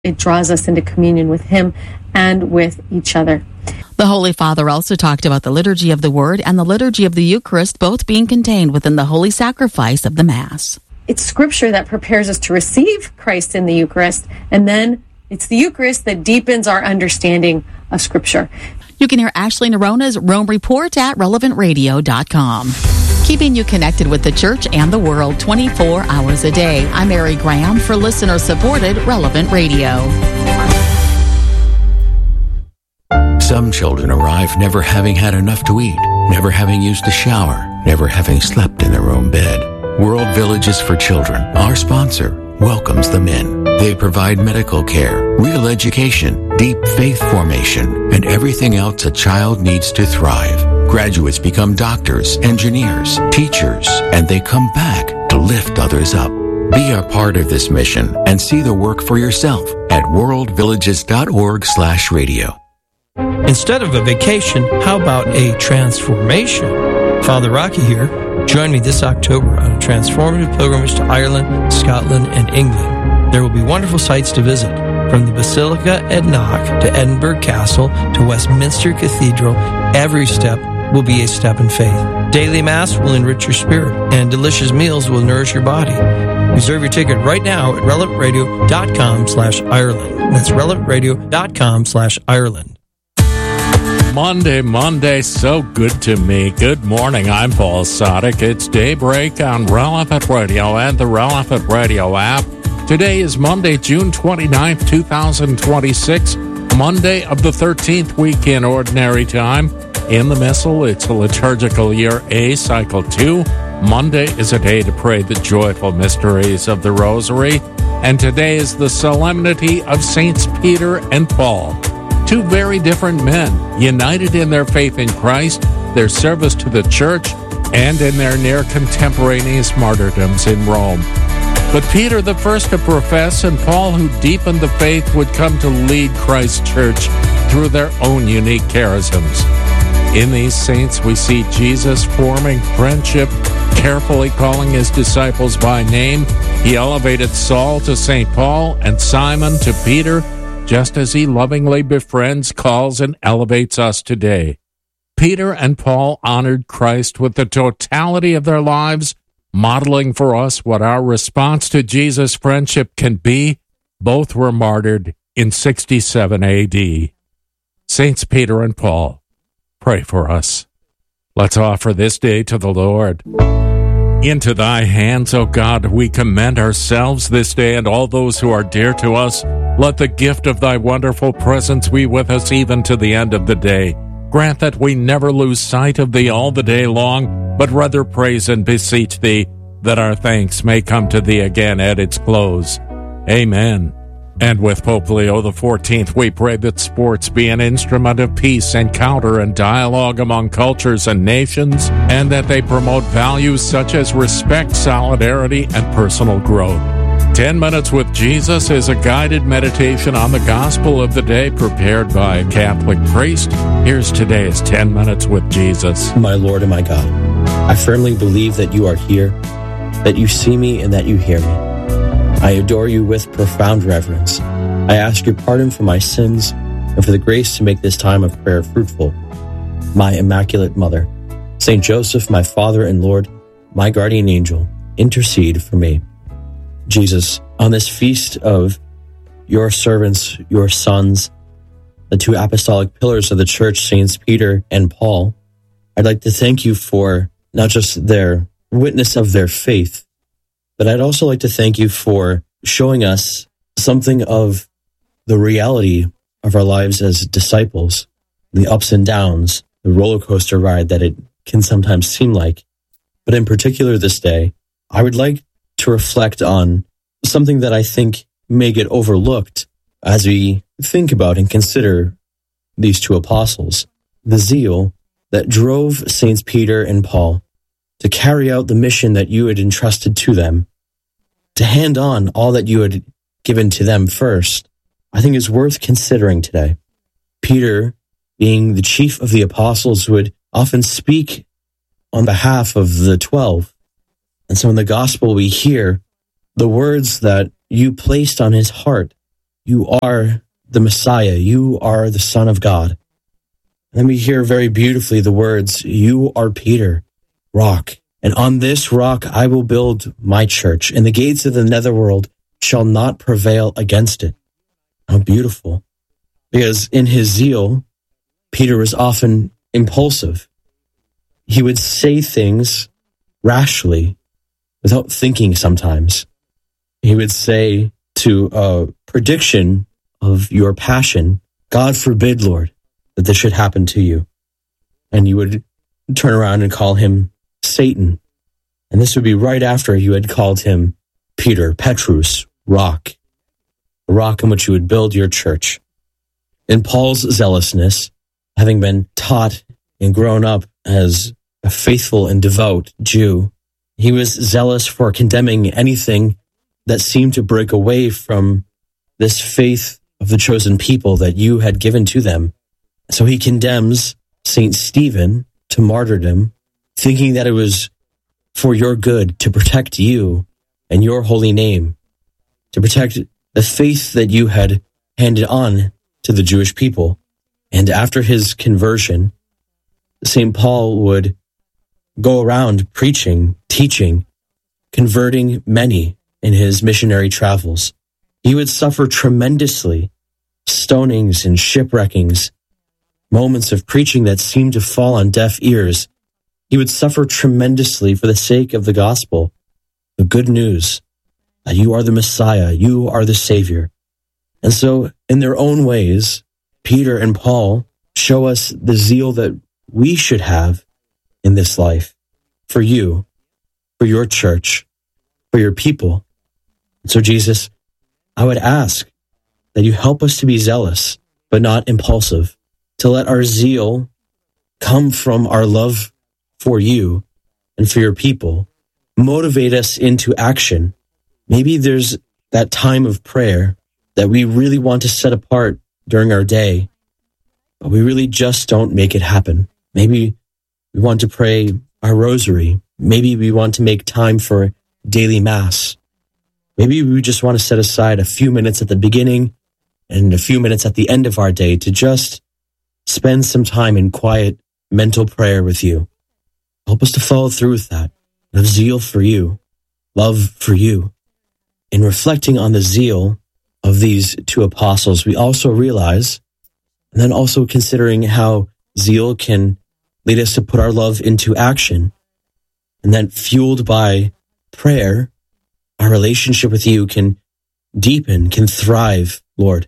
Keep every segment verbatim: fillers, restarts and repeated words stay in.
It draws us into communion with Him and with each other. The Holy Father also talked about the liturgy of the Word and the liturgy of the Eucharist, both being contained within the holy sacrifice of the Mass. It's Scripture that prepares us to receive Christ in the Eucharist, and then it's the Eucharist that deepens our understanding of Scripture. You can hear Ashley Nerona's Rome Report at relevant radio dot com. Keeping you connected with the Church and the world twenty-four hours a day. I'm Mary Graham for listener-supported Relevant Radio. Some children arrive never having had enough to eat, never having used a shower, never having slept in their own bed. World Villages for Children, our sponsor, welcomes them in. They provide medical care, real education, deep faith formation, and everything else a child needs to thrive. Graduates become doctors, engineers, teachers, and they come back to lift others up. Be a part of this mission and see the work for yourself at world villages dot org slash radio. Instead of a vacation, how about a transformation? Father Rocky here. Join me this October on a transformative pilgrimage to Ireland, Scotland, and England. There will be wonderful sights to visit, from the Basilica at Knock to Edinburgh Castle to Westminster Cathedral. Every step will be a step in faith. Daily Mass will enrich your spirit, and delicious meals will nourish your body. Reserve your ticket right now at relevant radio dot com slash Ireland. That's relevant radio dot com slash Ireland. Monday, Monday, so good to me. Good morning, I'm Paul Sadek. It's Daybreak on Relevant Radio and the Relevant Radio app. Today is Monday, June twenty-ninth, twenty twenty-six, Monday of the thirteenth week in Ordinary Time. In the Missal, it's a liturgical year A, cycle two. Monday is a day to pray the joyful mysteries of the Rosary. And today is the solemnity of Saints Peter and Paul. Two very different men, united in their faith in Christ, their service to the Church, and in their near contemporaneous martyrdoms in Rome. But Peter, the first to profess, and Paul, who deepened the faith, would come to lead Christ's Church through their own unique charisms. In these saints, we see Jesus forming friendship, carefully calling his disciples by name. He elevated Saul to Saint Paul and Simon to Peter, just as he lovingly befriends, calls, and elevates us today. Peter and Paul honored Christ with the totality of their lives, modeling for us what our response to Jesus' friendship can be. Both were martyred in sixty-seven A D. Saints Peter and Paul, pray for us. Let's offer this day to the Lord. Into thy hands, O God, we commend ourselves this day and all those who are dear to us. Let the gift of thy wonderful presence be with us even to the end of the day. Grant that we never lose sight of thee all the day long, but rather praise and beseech thee, that our thanks may come to thee again at its close. Amen. And with Pope Leo the fourteenth, we pray that sports be an instrument of peace, encounter, and dialogue among cultures and nations, and that they promote values such as respect, solidarity, and personal growth. Ten Minutes with Jesus is a guided meditation on the gospel of the day prepared by a Catholic priest. Here's today's Ten Minutes with Jesus. My Lord and my God, I firmly believe that you are here, that you see me, and that you hear me. I adore you with profound reverence. I ask your pardon for my sins and for the grace to make this time of prayer fruitful. My Immaculate Mother, Saint Joseph, my Father and Lord, my guardian angel, intercede for me. Jesus, on this feast of your servants, your sons, the two apostolic pillars of the Church, Saints Peter and Paul, I'd like to thank you for not just their witness of their faith, but I'd also like to thank you for showing us something of the reality of our lives as disciples, the ups and downs, the roller coaster ride that it can sometimes seem like. But in particular this day, I would like to reflect on something that I think may get overlooked as we think about and consider these two apostles, the zeal that drove Saints Peter and Paul to carry out the mission that you had entrusted to them, to hand on all that you had given to them first, I think is worth considering today. Peter, being the chief of the apostles, would often speak on behalf of the twelve. And so in the gospel, we hear the words that you placed on his heart you are the Messiah. You are the Son of God. And then we hear very beautifully the words, you are Peter, rock. And on this rock I will build my church, and the gates of the netherworld shall not prevail against it. How beautiful. Because in his zeal, Peter was often impulsive. He would say things rashly without thinking sometimes. He would say to a prediction of your passion, God forbid, Lord, that this should happen to you. And you would turn around and call him Satan. And this would be right after you had called him Peter, Petrus, rock, the rock on which you would build your church. In Paul's zealousness, having been taught and grown up as a faithful and devout Jew, he was zealous for condemning anything that seemed to break away from this faith of the chosen people that you had given to them. So he condemns Saint Stephen to martyrdom, thinking that it was for your good to protect you and your holy name, to protect the faith that you had handed on to the Jewish people. And after his conversion, Saint Paul would go around preaching, teaching, converting many in his missionary travels. He would suffer tremendously, stonings and shipwreckings, moments of preaching that seemed to fall on deaf ears. He would suffer tremendously for the sake of the gospel, the good news that you are the Messiah, you are the Savior. And so, in their own ways, Peter and Paul show us the zeal that we should have in this life for you, for your church, for your people. And so, Jesus, I would ask that you help us to be zealous, but not impulsive, to let our zeal come from our love for you and for your people, motivate us into action. Maybe there's that time of prayer that we really want to set apart during our day, but we really just don't make it happen. Maybe we want to pray our rosary. Maybe we want to make time for daily mass. Maybe we just want to set aside a few minutes at the beginning and a few minutes at the end of our day to just spend some time in quiet mental prayer with you. Help us to follow through with that, have zeal for you, love for you. In reflecting on the zeal of these two apostles, we also realize, and then also considering how zeal can lead us to put our love into action, and then fueled by prayer, our relationship with you can deepen, can thrive, Lord.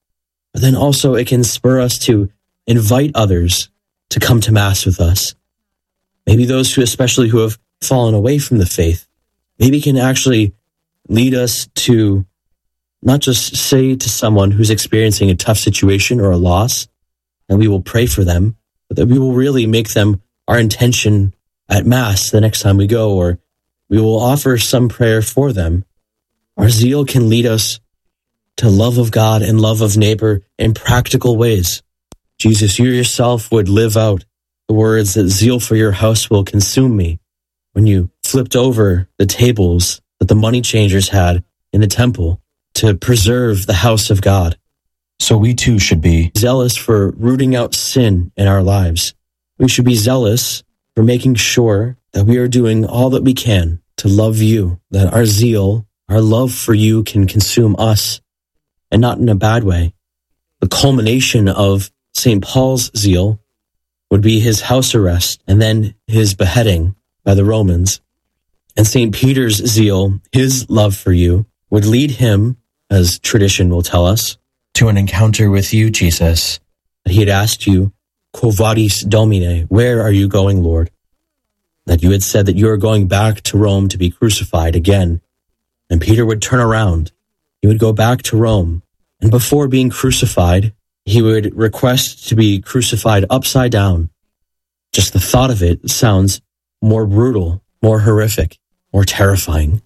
But then also it can spur us to invite others to come to Mass with us. Maybe those who, especially who have fallen away from the faith, maybe can actually lead us to not just say to someone who's experiencing a tough situation or a loss, and we will pray for them, but that we will really make them our intention at Mass the next time we go, or we will offer some prayer for them. Our zeal can lead us to love of God and love of neighbor in practical ways. Jesus, you yourself would live out the words that zeal for your house will consume me when you flipped over the tables that the money changers had in the temple to preserve the house of God. So we too should be zealous for rooting out sin in our lives. We should be zealous for making sure that we are doing all that we can to love you, that our zeal, our love for you can consume us, and not in a bad way. The culmination of Saint Paul's zeal would be his house arrest and then his beheading by the Romans. And Saint Peter's zeal, his love for you, would lead him, as tradition will tell us, to an encounter with you, Jesus. That he had asked you, Quo vadis, Domine, where are you going, Lord? That you had said that you are going back to Rome to be crucified again. And Peter would turn around. He would go back to Rome. And before being crucified, he would request to be crucified upside down. Just the thought of it sounds more brutal, more horrific, more terrifying.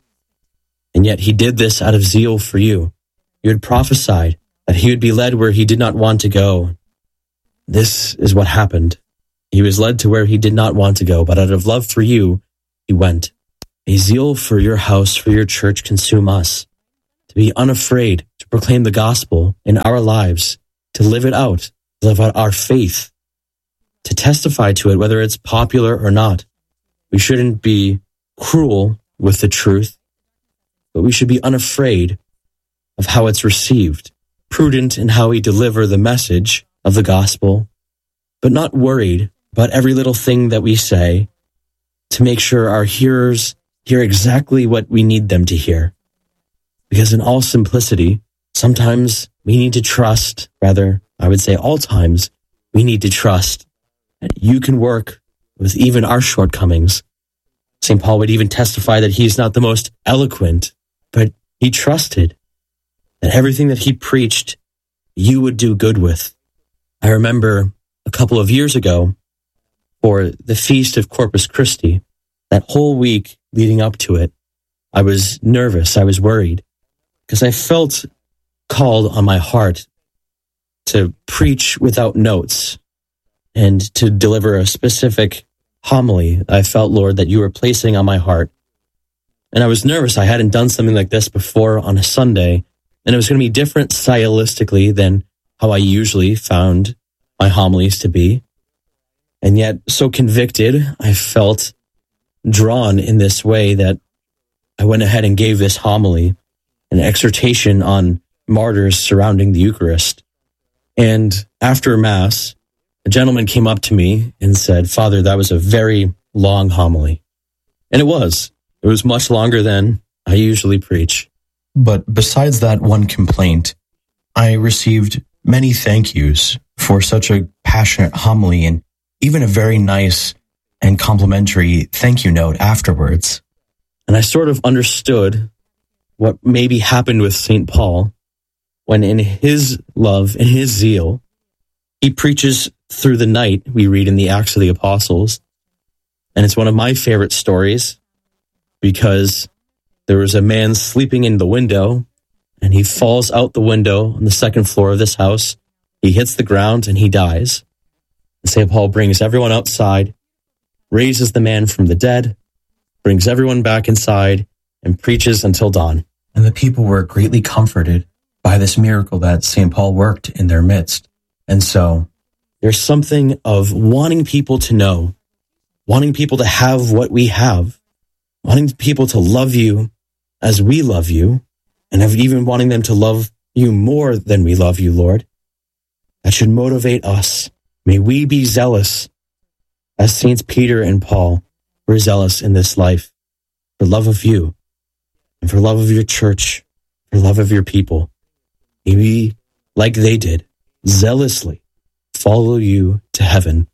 And yet he did this out of zeal for you. You had prophesied that he would be led where he did not want to go. This is what happened. He was led to where he did not want to go, but out of love for you, he went. A zeal for your house, for your church, consume us. To be unafraid to proclaim the gospel in our lives, to live it out, to live out our faith, to testify to it, whether it's popular or not. We shouldn't be cruel with the truth, but we should be unafraid of how it's received, prudent in how we deliver the message of the gospel, but not worried about every little thing that we say, to make sure our hearers hear exactly what we need them to hear. Because in all simplicity, sometimes we need to trust, rather, I would say all times, we need to trust that you can work with even our shortcomings. Saint Paul would even testify that he's not the most eloquent, but he trusted that everything that he preached, you would do good with. I remember a couple of years ago, for the Feast of Corpus Christi, that whole week leading up to it, I was nervous, I was worried, because I felt called on my heart to preach without notes and to deliver a specific homily I felt, Lord, that you were placing on my heart. And I was nervous. I hadn't done something like this before on a Sunday, and it was going to be different stylistically than how I usually found my homilies to be. And yet, so convicted, I felt drawn in this way that I went ahead and gave this homily, an exhortation on martyrs surrounding the Eucharist. And after Mass, a gentleman came up to me and said, "Father, that was a very long homily." And it was. It was much longer than I usually preach. But besides that one complaint, I received many thank yous for such a passionate homily and even a very nice and complimentary thank you note afterwards. And I sort of understood what maybe happened with Saint Paul when in his love, in his zeal, he preaches through the night, we read in the Acts of the Apostles. And it's one of my favorite stories because there was a man sleeping in the window and he falls out the window on the second floor of this house. He hits the ground and he dies. And Saint Paul brings everyone outside, raises the man from the dead, brings everyone back inside, and preaches until dawn. And the people were greatly comforted by this miracle that Saint Paul worked in their midst. And so there's something of wanting people to know, wanting people to have what we have, wanting people to love you as we love you, and of even wanting them to love you more than we love you, Lord. That should motivate us. May we be zealous as Saints Peter and Paul were zealous in this life for love of you and for love of your church, for love of your people. May we, like they did, zealously follow you to heaven.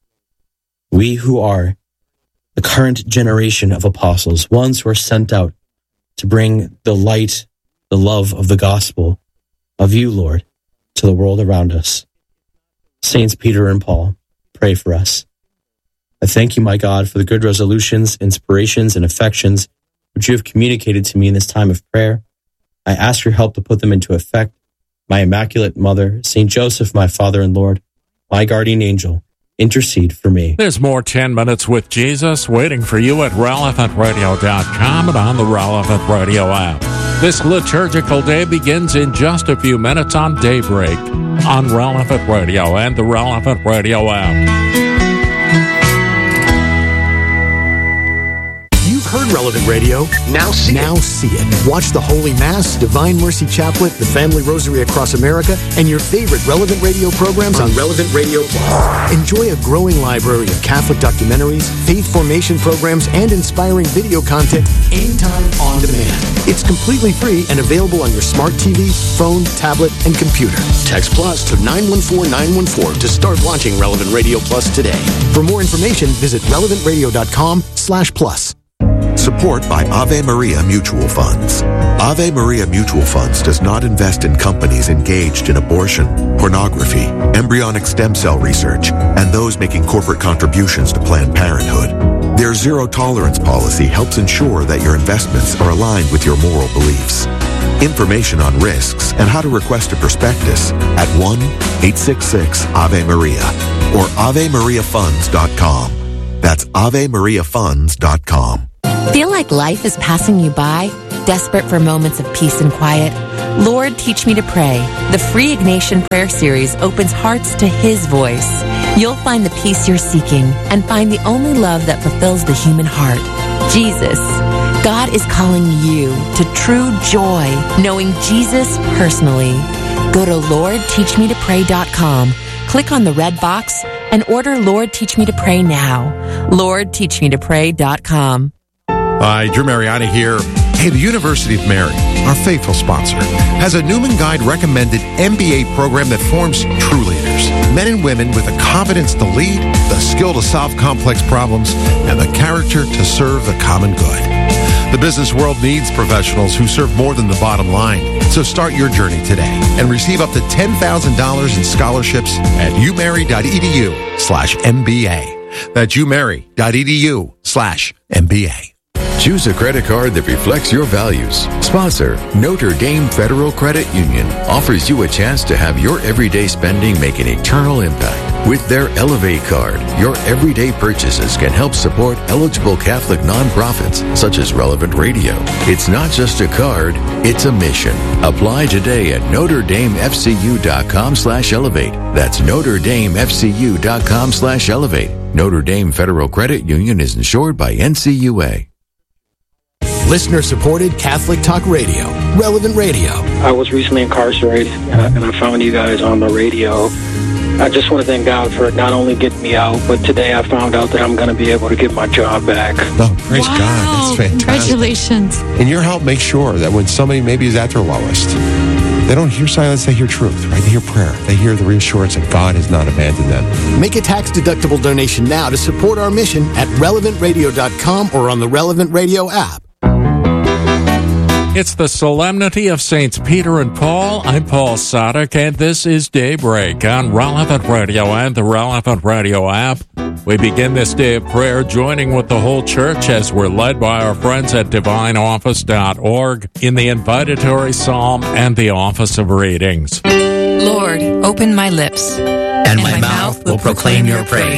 We who are the current generation of apostles, ones who are sent out to bring the light, the love of the gospel of you, Lord, to the world around us. Saints Peter and Paul, pray for us. I thank you, my God, for the good resolutions, inspirations, and affections which you have communicated to me in this time of prayer. I ask your help to put them into effect. My Immaculate Mother, Saint Joseph, my Father and Lord, my guardian angel, intercede for me. There's more ten minutes with Jesus waiting for you at relevant radio dot com and on the Relevant Radio app. This liturgical day begins in just a few minutes on Daybreak on Relevant Radio and the Relevant Radio app. Heard Relevant Radio. Now see now it. see it. Watch the Holy Mass, Divine Mercy Chaplet, the Family Rosary Across America, and your favorite Relevant Radio programs on Relevant Radio Plus. Enjoy a growing library of Catholic documentaries, faith formation programs, and inspiring video content anytime on demand. It's completely free and available on your smart T V, phone, tablet, and computer. Text Plus to nine one four nine one four to start watching Relevant Radio Plus today. For more information, visit relevant radio dot com slash plus. Support by Ave Maria Mutual Funds. Ave Maria Mutual Funds does not invest in companies engaged in abortion, pornography, embryonic stem cell research, and those making corporate contributions to Planned Parenthood. Their zero-tolerance policy helps ensure that your investments are aligned with your moral beliefs. Information on risks and how to request a prospectus at one eight six six Ave Maria or ave maria funds dot com. That's ave maria funds dot com. Feel like life is passing you by? Desperate for moments of peace and quiet? Lord, Teach Me to Pray. The free Ignatian Prayer Series opens hearts to His voice. You'll find the peace you're seeking and find the only love that fulfills the human heart, Jesus. God is calling you to true joy, knowing Jesus personally. Go to Lord Teach Me to Pray dot com, click on the red box, and order Lord Teach Me to Pray now. Lord Teach Me to Pray dot com. Hi, Drew Mariani here. Hey, the University of Mary, our faithful sponsor, has a Newman Guide recommended M B A program that forms true leaders. Men and women with the confidence to lead, the skill to solve complex problems, and the character to serve the common good. The business world needs professionals who serve more than the bottom line. So start your journey today and receive up to ten thousand dollars in scholarships at umary.edu slash MBA. That's umary.edu slash MBA. Choose a credit card that reflects your values. Sponsor, Notre Dame Federal Credit Union offers you a chance to have your everyday spending make an eternal impact. With their Elevate card, your everyday purchases can help support eligible Catholic nonprofits such as Relevant Radio. It's not just a card, it's a mission. Apply today at Notre Dame F C U dot com slash elevate. That's Notre Dame F C U dot com slash elevate. Notre Dame Federal Credit Union is insured by N C U A. Listener-supported Catholic Talk Radio, Relevant Radio. I was recently incarcerated, uh, and I found you guys on the radio. I just want to thank God for not only getting me out, but today I found out that I'm going to be able to get my job back. Oh, praise wow. God. That's fantastic. Congratulations. And your help makes sure that when somebody maybe is at their lowest, they don't hear silence, they hear truth, right? They hear prayer. They hear the reassurance that God has not abandoned them. Make a tax-deductible donation now to support our mission at relevant radio dot com or on the Relevant Radio app. It's the Solemnity of Saints Peter and Paul. I'm Paul Sadek, and this is Daybreak on Relevant Radio and the Relevant Radio app. We begin this day of prayer joining with the whole church as we're led by our friends at divine office dot org in the invitatory psalm and the office of readings. Lord, open my lips, and my mouth will proclaim your praise.